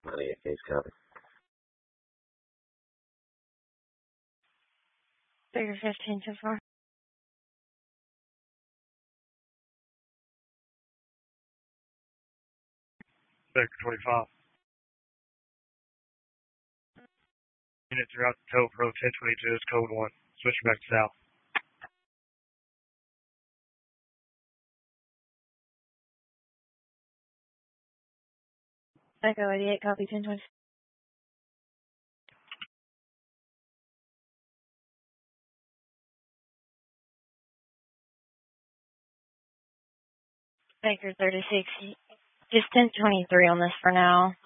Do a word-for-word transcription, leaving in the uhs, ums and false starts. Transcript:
ninety-eight case copy. Figure fifteen so far. Baker twenty-five. Unit throughout the tow pro ten twenty-two is code one. Switching back to south. Echo eighty-eight, copy ten twenty. Baker thirty-six, just ten twenty-three on this for now.